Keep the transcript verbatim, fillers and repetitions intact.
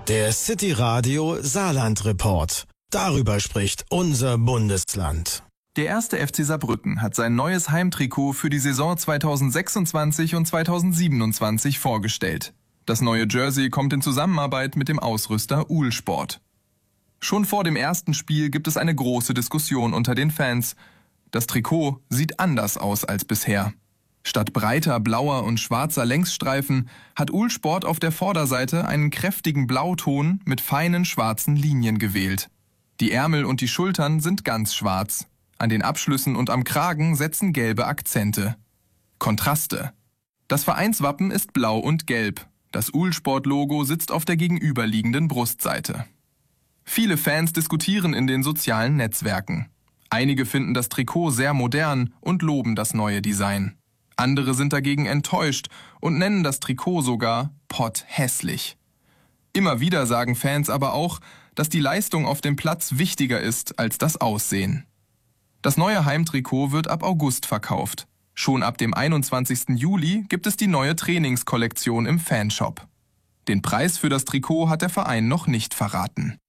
Der City Radio Saarland Report. Darüber spricht unser Bundesland. Der erste F C Saarbrücken hat sein neues Heimtrikot für die Saison zweitausendsechsundzwanzig und zweitausendsiebenundzwanzig vorgestellt. Das neue Jersey kommt in Zusammenarbeit mit dem Ausrüster Uhlsport. Schon vor dem ersten Spiel gibt es eine große Diskussion unter den Fans. Das Trikot sieht anders aus als bisher. Statt breiter blauer und schwarzer Längsstreifen hat Uhlsport auf der Vorderseite einen kräftigen Blauton mit feinen schwarzen Linien gewählt. Die Ärmel und die Schultern sind ganz schwarz. An den Abschlüssen und am Kragen setzen gelbe Akzente. Kontraste. Das Vereinswappen ist blau und gelb. Das Uhlsport-Logo sitzt auf der gegenüberliegenden Brustseite. Viele Fans diskutieren in den sozialen Netzwerken. Einige finden das Trikot sehr modern und loben das neue Design. Andere sind dagegen enttäuscht und nennen das Trikot sogar potthässlich. Immer wieder sagen Fans aber auch, dass die Leistung auf dem Platz wichtiger ist als das Aussehen. Das neue Heimtrikot wird ab August verkauft. Schon ab dem einundzwanzigsten Juli gibt es die neue Trainingskollektion im Fanshop. Den Preis für das Trikot hat der Verein noch nicht verraten.